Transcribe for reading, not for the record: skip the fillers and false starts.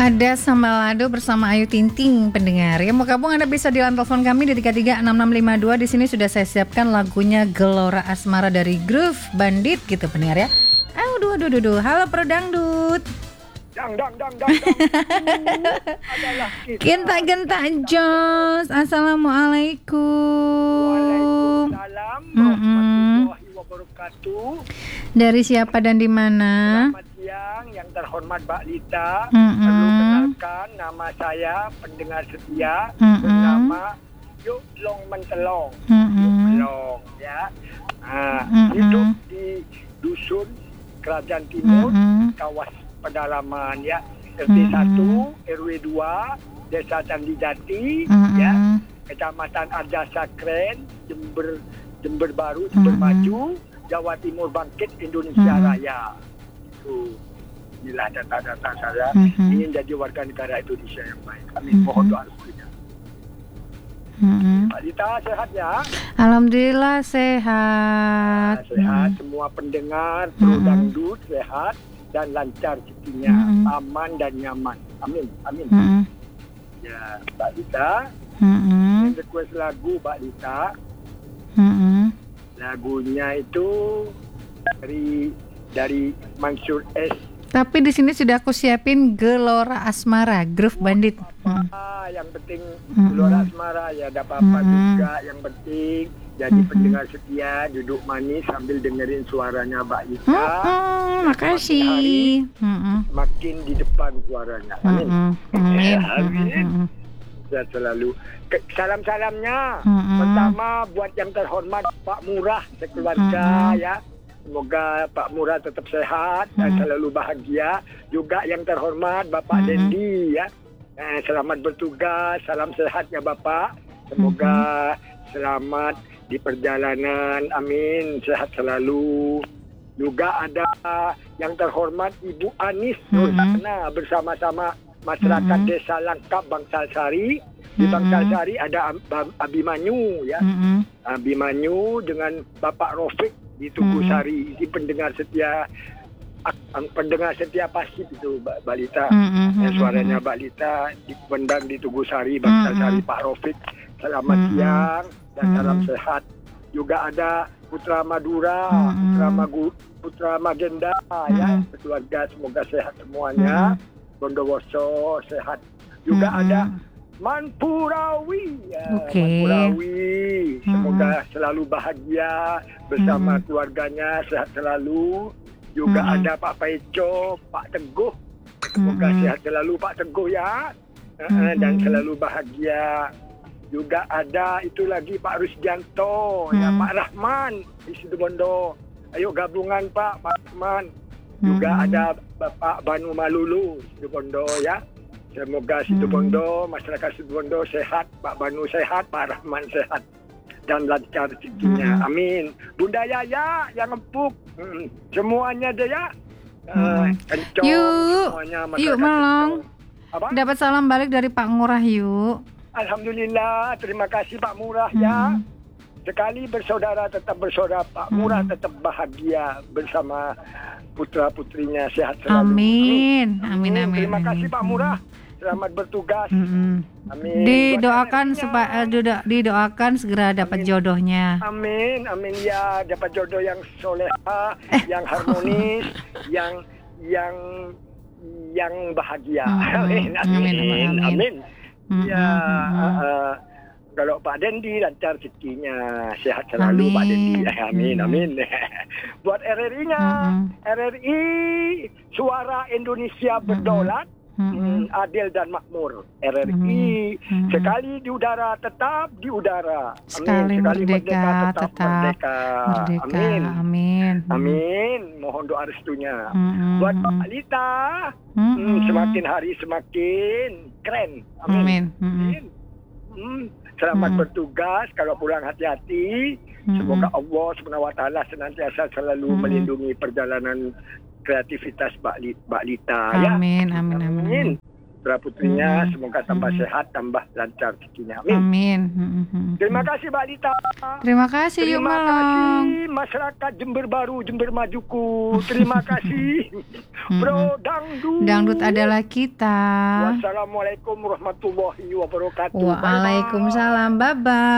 Ada sambal lado bersama Ayu Tinting pendengar. Yang mau gabung Anda bisa di line telepon kami di 336652. Di sini sudah saya siapkan lagunya Gelora Asmara dari Groove Bandit gitu pendengar ya. Aduh. Halo Pro Dangdut. Dang. Adalah kita. Genta Jos. Assalamualaikum. Waalaikumsalam warahmatullahi wabarakatuh. Dari siapa dan di mana? Selamat siang yang terhormat Mbak Lita. Perlu kenalkan nama saya pendengar setia bernama Yuk Long Mentelong. Long ya. Hidup di dusun Kerajaan Timur, kawasan pedalaman ya, RT 1, RW 2, Desa Candi Jati, ya, Kecamatan Arjasa Kren, Jember Baru, Jember Maju, Jawa Timur Bangkit, Indonesia Raya. Itu inilah data-data saya ingin jadi warga negara Indonesia yang baik. Amin. Mohon doa restunya. Pak Lita sehat ya? Alhamdulillah sehat. Sehat, semua pendengar Pro Dangdut sehat dan lancar rezekinya, aman dan nyaman. Amin. Ya, Mbak Lita, yang request lagu Mbak Lita. Lagunya itu dari Mansur S. Tapi di sini sudah aku siapin Gelora Asmara, Groove Bandit. Yang penting Gelora Asmara ya, ada apa-apa juga. Yang penting jadi pendengar setia, duduk manis sambil dengerin suaranya Mbak Lita. Makasih. Makin di depan suaranya. Amin. Amin. Sehat selalu. Salam-salamnya pertama buat yang terhormat Pak Murah sekeluarga ya. Semoga Pak Murah tetap sehat dan selalu bahagia. Juga yang terhormat Bapak Dendi ya. Selamat bertugas, salam sehat ya Bapak. Semoga selamat di perjalanan, amin, sehat selalu. Juga ada yang terhormat Ibu Anis Nursana bersama-sama masyarakat Desa Langkap Bangsal Sari. Di Bangsal Sari ada Abimanyu ya. Abimanyu dengan Bapak Rofik di Tugu Sari. Ini pendengar setia pasti itu Mbak Lita. Suaranya Mbak Lita dipendang di Tugu Sari, Bangsal Sari, Pak Rofik. Selamat siang dan salam sehat. Juga ada Putra Madura, Putra Magenda ya, keluarga semoga sehat semuanya. Bondowoso sehat. Juga ada Manpurawi ya, Manpurawi. Semoga selalu bahagia bersama keluarganya, sehat selalu. Juga ada Pak Paico, Pak Teguh. Semoga sehat selalu Pak Teguh ya. Dan selalu bahagia. Juga ada itu lagi Pak Rusdianto, ya Pak Rahman di Situbondo. Ayo gabungan Pak Rahman. Juga ada Bapak Banu Malulu Situbondo ya. Semoga Situbondo, masyarakat Situbondo sehat, Pak Banu sehat, Pak Rahman sehat dan lancar rezekinya. Amin. Bunda Yaya yang empuk, semuanya deh ya. Kencong, semuanya masyarakat. Yuk Melong. Dapat salam balik dari Pak Ngurah yuk. Alhamdulillah, terima kasih Pak Murah ya. Sekali bersaudara tetap bersaudara, Pak Murah tetap bahagia bersama putra-putrinya, sehat selalu. Amin. Terima kasih Pak Murah. Selamat bertugas. Amin. Didoakan segera dapat jodohnya. Amin ya, dapat jodoh yang soleha, yang harmonis, yang bahagia. Amin. Ya, kalau Pak Dendi lancar rezekinya, sehat selalu Pak Dendi. Amin. Buat RRI-nya, RRI Suara Indonesia Berdaulat, adil dan makmur. RRI sekali di udara tetap di udara. Sekali merdeka tetap merdeka. Amin. Mohon doa restunya. Buat Pak Lita, semakin hari semakin keren. Amin. Selamat bertugas. Kalau pulang hati-hati. Semoga Allah SWT senantiasa selalu melindungi perjalanan kreativitas Mbak Lita ya. Amin. putra-putrinya semoga tambah sehat, tambah lancar rezekinya. Amin. Amin. Terima kasih Mbak Lita. Terima kasih Yuk Terima Malong. kasih masyarakat Jember Baru, Jember Majuku. Terima kasih Bro Dangdut. Dangdut adalah kita. Wassalamualaikum warahmatullahi wabarakatuh. Waalaikumsalam. Bye-bye.